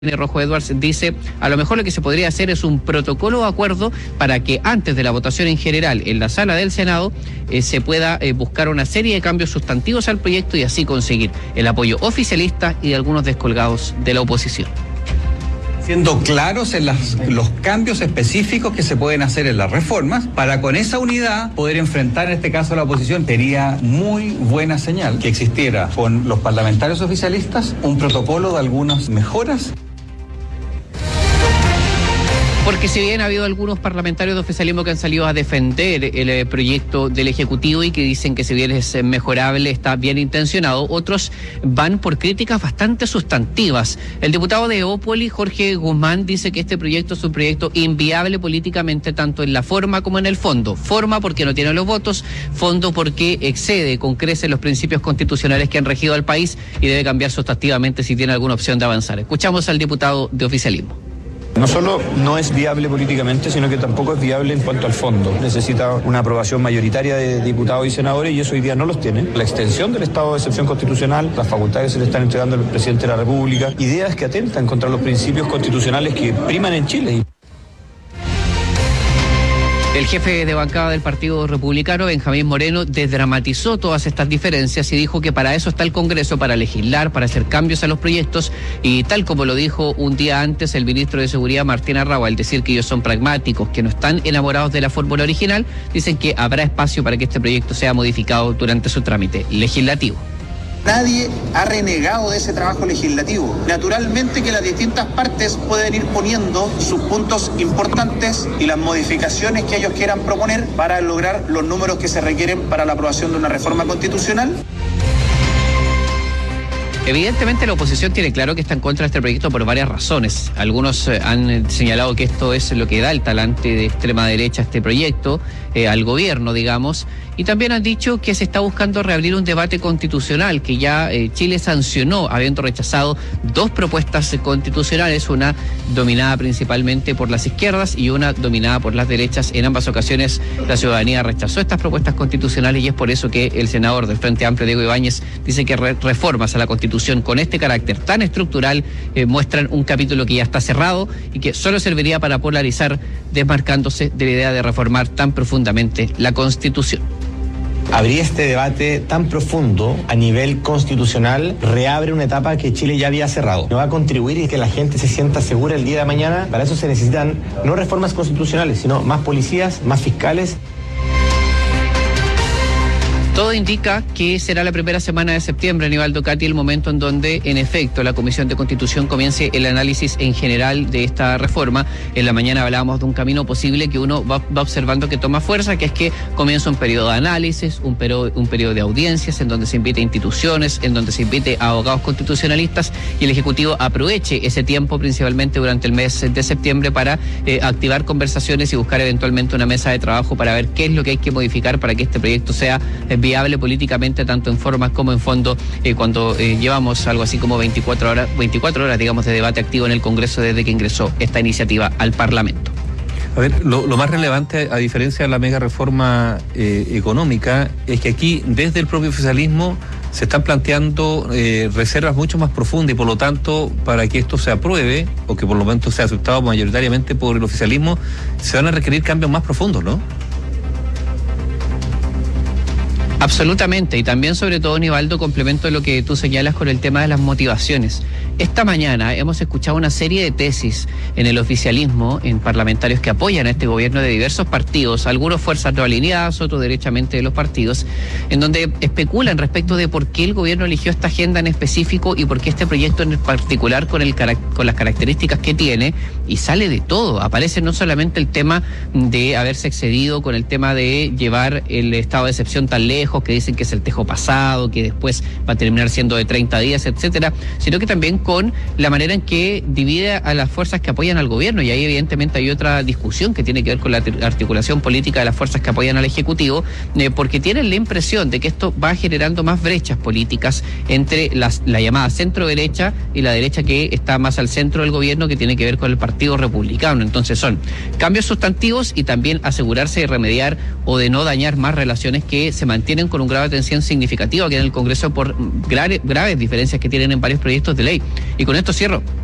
Rojo Edwards dice, a lo mejor lo que se podría hacer es un protocolo o acuerdo para que antes de la votación en general en la sala del Senado se pueda buscar una serie de cambios sustantivos al proyecto y así conseguir el apoyo oficialista y de algunos descolgados de la oposición. Siendo claros en los cambios específicos que se pueden hacer en las reformas, para con esa unidad poder enfrentar en este caso a la oposición. Sería muy buena señal que existiera con los parlamentarios oficialistas un protocolo de algunas mejoras. Porque si bien ha habido algunos parlamentarios de oficialismo que han salido a defender el proyecto del Ejecutivo y que dicen que si bien es mejorable, está bien intencionado, otros van por críticas bastante sustantivas. El diputado de Evópoli, Jorge Guzmán, dice que este proyecto es un proyecto inviable políticamente, tanto en la forma como en el fondo. Forma porque no tiene los votos, fondo porque excede con creces los principios constitucionales que han regido al país y debe cambiar sustantivamente si tiene alguna opción de avanzar. Escuchamos al diputado de oficialismo. No solo no es viable políticamente, sino que tampoco es viable en cuanto al fondo. Necesita una aprobación mayoritaria de diputados y senadores y eso hoy día no los tiene. La extensión del estado de excepción constitucional, las facultades que se le están entregando al presidente de la República, ideas que atentan contra los principios constitucionales que priman en Chile. El jefe de bancada del Partido Republicano, Benjamín Moreno, desdramatizó todas estas diferencias y dijo que para eso está el Congreso, para legislar, para hacer cambios a los proyectos, y tal como lo dijo un día antes el ministro de Seguridad, Martín Arrau, al decir que ellos son pragmáticos, que no están enamorados de la fórmula original, dicen que habrá espacio para que este proyecto sea modificado durante su trámite legislativo. Nadie ha renegado de ese trabajo legislativo. Naturalmente que las distintas partes pueden ir poniendo sus puntos importantes y las modificaciones que ellos quieran proponer para lograr los números que se requieren para la aprobación de una reforma constitucional. Evidentemente la oposición tiene claro que está en contra de este proyecto por varias razones. Algunos han señalado que esto es lo que da el talante de extrema derecha a este proyecto, al gobierno, digamos, y también han dicho que se está buscando reabrir un debate constitucional que ya Chile sancionó, habiendo rechazado dos propuestas constitucionales, una dominada principalmente por las izquierdas y una dominada por las derechas. En ambas ocasiones la ciudadanía rechazó estas propuestas constitucionales y es por eso que el senador del Frente Amplio, Diego Ibáñez, dice que reformas a la Constitución con este carácter tan estructural muestran un capítulo que ya está cerrado y que solo serviría para polarizar, desmarcándose de la idea de reformar tan profundamente la Constitución. Abrir este debate tan profundo a nivel constitucional reabre una etapa que Chile ya había cerrado. No va a contribuir y que la gente se sienta segura el día de mañana. Para eso se necesitan no reformas constitucionales, sino más policías, más fiscales. Todo indica que será la primera semana de septiembre, Aníbaldo Cati, el momento en donde, en efecto, la Comisión de Constitución comience el análisis en general de esta reforma. En la mañana hablábamos de un camino posible que uno va observando que toma fuerza, que es que comienza un periodo de análisis, un periodo de audiencias, en donde se invite a instituciones, en donde se invite a abogados constitucionalistas y el Ejecutivo aproveche ese tiempo, principalmente durante el mes de septiembre, para activar conversaciones y buscar eventualmente una mesa de trabajo para ver qué es lo que hay que modificar para que este proyecto sea viable políticamente, tanto en forma como en fondo, cuando llevamos algo así como 24 horas, digamos, de debate activo en el Congreso desde que ingresó esta iniciativa al Parlamento. A ver, lo más relevante, a diferencia de la mega reforma económica, es que aquí, desde el propio oficialismo, se están planteando reservas mucho más profundas y por lo tanto, para que esto se apruebe, o que por lo menos sea aceptado mayoritariamente por el oficialismo, se van a requerir cambios más profundos, ¿no? Absolutamente, y también sobre todo, Nivaldo, complemento lo que tú señalas con el tema de las motivaciones. Esta mañana hemos escuchado una serie de tesis en el oficialismo, en parlamentarios que apoyan a este gobierno de diversos partidos, algunos fuerzas no alineadas, otros derechamente de los partidos, en donde especulan respecto de por qué el gobierno eligió esta agenda en específico y por qué este proyecto en particular con las características que tiene, y sale de todo. Aparece no solamente el tema de haberse excedido con el tema de llevar el estado de excepción tan lejos, que dicen que es el tejo pasado, que después va a terminar siendo de 30 días, etcétera, sino que también con la manera en que divide a las fuerzas que apoyan al gobierno, y ahí evidentemente hay otra discusión que tiene que ver con la articulación política de las fuerzas que apoyan al Ejecutivo, porque tienen la impresión de que esto va generando más brechas políticas entre la llamada centro derecha y la derecha que está más al centro del gobierno, que tiene que ver con el Partido Republicano. Entonces son cambios sustantivos y también asegurarse de remediar o de no dañar más relaciones que se mantienen con un grado de tensión significativo aquí en el Congreso por graves diferencias que tienen en varios proyectos de ley. Y con esto cierro.